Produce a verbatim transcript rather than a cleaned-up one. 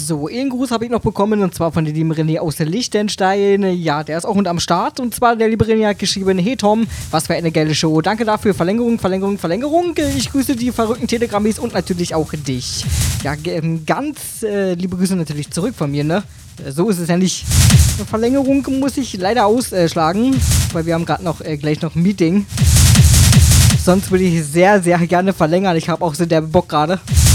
So, einen Gruß habe ich noch bekommen und zwar von dem lieben René aus Liechtenstein. Ja, der ist auch und am Start und zwar der liebe René hat geschrieben: Hey Tom, was für eine geile Show. Danke dafür. Verlängerung, Verlängerung, Verlängerung. Ich grüße die verrückten Telegrammis und natürlich auch dich. Ja, ganz äh, liebe Grüße natürlich zurück von mir, ne? So ist es ja nicht. Eine Verlängerung muss ich leider ausschlagen, weil wir haben gerade noch äh, gleich noch ein Meeting. Sonst würde ich sehr, sehr gerne verlängern. Ich habe auch so der Bock gerade.